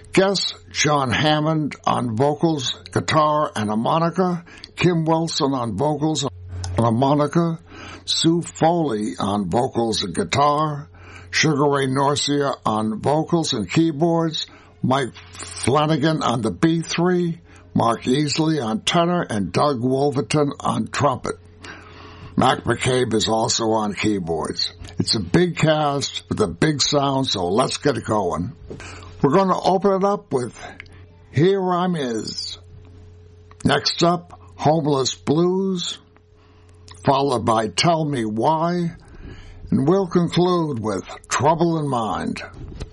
Guests John Hammond on vocals, guitar, and harmonica, Kim Wilson on vocals and harmonica, Sue Foley on vocals and guitar, Sugar Ray Norcia on vocals and keyboards, Mike Flanagan on the B3, Mark Easley on tenor, and Doug Wolverton on trumpet. Mac McCabe is also on keyboards. It's a big cast with a big sound, so let's get it going. We're going to open it up with Here I'm Is. Next up, Homeless Blues, followed by Tell Me Why, and we'll conclude with Trouble in Mind.